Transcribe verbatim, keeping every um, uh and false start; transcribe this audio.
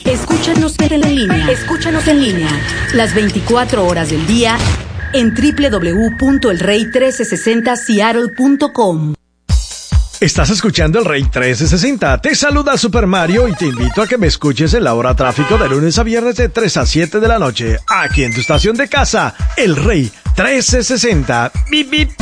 Escúchanos en línea. Escúchanos en línea. Las veinticuatro horas del día en doble u doble u doble u punto el rey trescientos sesenta seattle punto com. Estás escuchando El Rey trescientos sesenta. Te saluda Super Mario y te invito a que me escuches en la hora tráfico de lunes a viernes de tres a siete de la noche. Aquí en tu estación de casa, El Rey trescientos sesenta. Bip, bip.